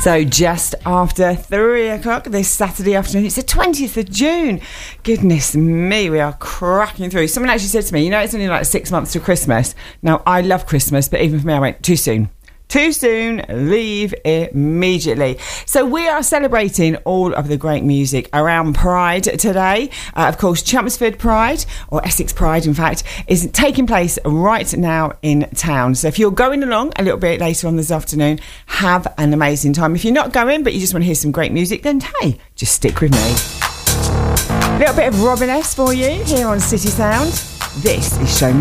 So just after 3 o'clock this Saturday afternoon, it's the 20th of June. Goodness me, we are cracking through. Someone actually said to me, it's only like 6 months to Christmas. Now, I love Christmas, but even for me, I went too soon. Too soon, leave immediately. So we are celebrating all of the great music around Pride today. Of course, Chelmsford Pride, or Essex Pride, in fact, is taking place right now in town. So if you're going along a little bit later on this afternoon, have an amazing time. If you're not going, but you just want to hear some great music, then hey, just stick with me. A little bit of Robin S for you here on City Sound. This is Show Me